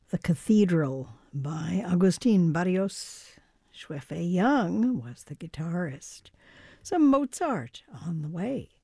The Cathedral by Agustin Barrios. Shui Fei Young was the guitarist. Some Mozart on the way.